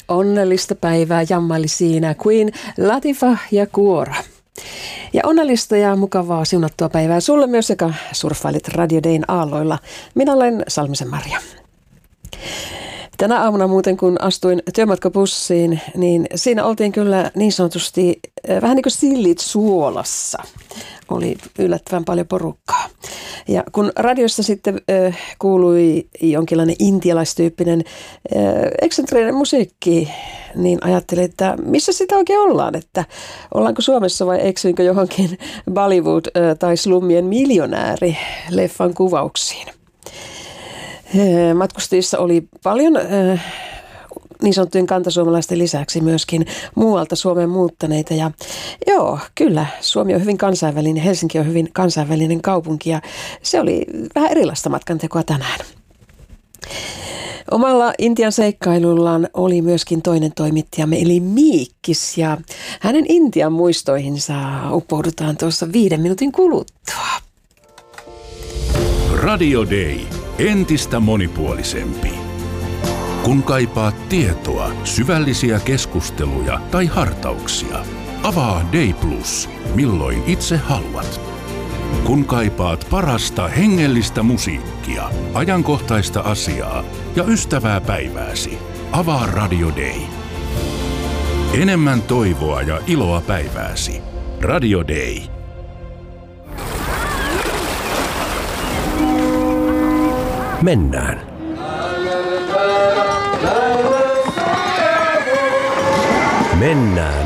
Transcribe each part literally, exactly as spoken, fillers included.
Onnellista päivää jammaili siinä Queen Latifah ja Kuora. Ja onnellista ja mukavaa siunattua päivää sulle myös, joka surffailit Radio Dayn aalloilla. Minä olen Salmisen Maria. Tänä aamuna muuten, kun astuin työmatkabussiin, niin siinä oltiin kyllä niin sanotusti vähän niin kuin sillit suolassa. Oli yllättävän paljon porukkaa. Ja kun radiossa sitten äh, kuului jonkinlainen intialaistyyppinen äh, eksentrinen musiikki, niin ajattelin, että missä sitä oikein ollaan, että ollaanko Suomessa vai eksyinkö johonkin Bollywood- äh, tai slummien miljonääri-leffan kuvauksiin. Äh, matkustajissa oli paljon äh, niin sanottujen kantasuomalaisten lisäksi myöskin muualta Suomeen muuttaneita. Ja joo, kyllä, Suomi on hyvin kansainvälinen, Helsinki on hyvin kansainvälinen kaupunki ja se oli vähän erilaista matkantekoa tänään. Omalla Intian seikkailullaan oli myöskin toinen toimittajamme eli Miikkis ja hänen Intian muistoihinsa uppoudutaan tuossa viiden minuutin kuluttua. Radio Day. Entistä monipuolisempi. Kun kaipaat tietoa, syvällisiä keskusteluja tai hartauksia, avaa Day Plus, milloin itse haluat. Kun kaipaat parasta hengellistä musiikkia, ajankohtaista asiaa ja ystävää päivääsi, avaa Radio Day. Enemmän toivoa ja iloa päivääsi. Radio Day. Mennään. Mennään.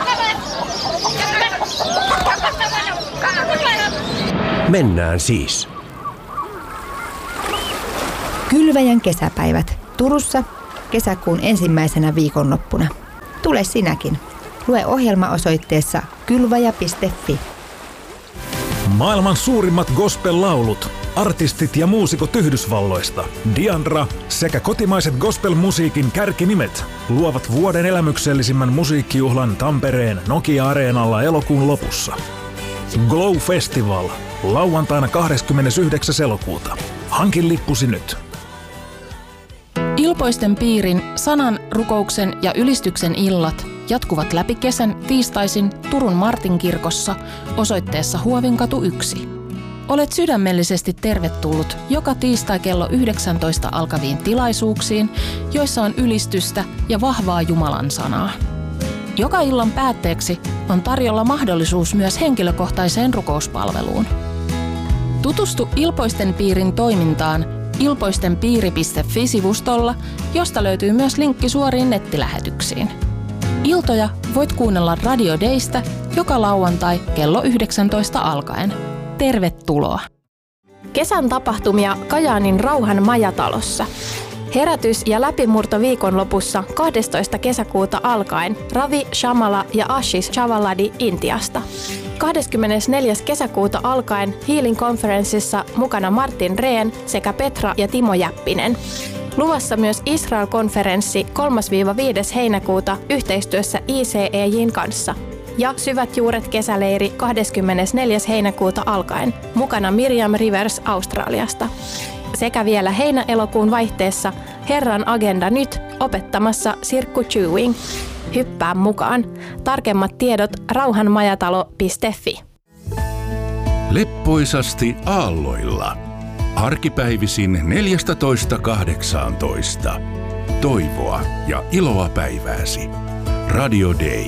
Mennään siis. Kylväjän kesäpäivät Turussa kesäkuun ensimmäisenä viikonloppuna. Tule sinäkin. Lue ohjelma osoitteessa kylväjä piste fi. Maailman suurimmat gospel-laulut, artistit ja muusikot Yhdysvalloista, Diandra sekä kotimaiset gospel-musiikin kärkinimet luovat vuoden elämyksellisimmän musiikkijuhlan Tampereen Nokia-areenalla elokuun lopussa. Glow Festival, lauantaina kahdeskymmenesyhdeksäs elokuuta. Hankin lippusi nyt. Ilpoisten piirin, sanan, rukouksen ja ylistyksen illat jatkuvat läpi kesän tiistaisin Turun Martinkirkossa osoitteessa Huovinkatu yksi. Olet sydämellisesti tervetullut joka tiistai kello yhdeksäntoista alkaviin tilaisuuksiin, joissa on ylistystä ja vahvaa Jumalan sanaa. Joka illan päätteeksi on tarjolla mahdollisuus myös henkilökohtaiseen rukouspalveluun. Tutustu Ilpoisten piirin toimintaan ilpoistenpiiri piste fi-sivustolla, josta löytyy myös linkki suoriin nettilähetyksiin. Iltoja voit kuunnella Radio Daystä joka lauantai kello yhdeksäntoista alkaen. Tervetuloa! Kesän tapahtumia Kajaanin Rauhan majatalossa. Herätys- ja läpimurto viikonlopussa kahdestoista kesäkuuta alkaen Ravi Shamala ja Ashish Chavaladi Intiasta. kahdeskymmenesneljäs kesäkuuta alkaen Healing Conferenceissa mukana Martin Rehn sekä Petra ja Timo Jäppinen. Luvassa myös Israel-konferenssi kolmas–viides heinäkuuta yhteistyössä I C E J:n kanssa. Ja Syvät juuret kesäleiri kahdeskymmenesneljäs heinäkuuta alkaen. Mukana Miriam Rivers Australiasta. Sekä vielä heinä-elokuun vaihteessa Herran agenda nyt opettamassa Sirkku Chewing. Hyppää mukaan. Tarkemmat tiedot rauhanmajatalo piste fi. Leppoisasti aalloilla. Arkipäivisin neljätoista kahdeksantoista. Toivoa ja iloa päivääsi. Radio Day.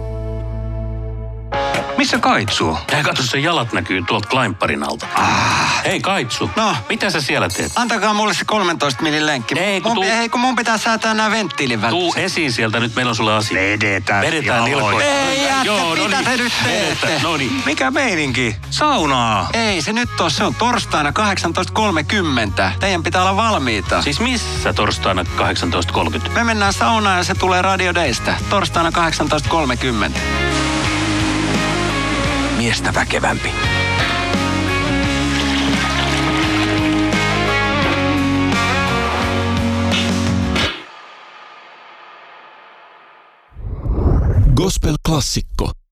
Missä Kaitsu? Hei, katso, se jalat näkyy tuolta Klaimparin alta. Ah. Hei Kaitsu, No? mitä sä siellä teet? Antakaa mulle se kolmentoista millin lenkki. Ei, kun mun, tuu- ei, kun mun pitää säätää nämä venttiilin Tuu välissä. esiin sieltä, nyt meillä on sulle asia. Vedetään. Vedetään jaloin. nilkoista. Ei jätkä, Joo, no mitä niin. te nyt teette? Vedetään, no niin. Mikä meininki? Saunaa. Ei se nyt oo, se on torstaina kahdeksantoista kolmekymmentä. Teidän pitää olla valmiita. Siis missä torstaina kahdeksantoista kolmekymmentä? Me mennään saunaan ja se tulee Radio Daystä. Torstaina kahdeksantoista kolmekymmentä. Miestä väkevämpi. Gospel-klassikko.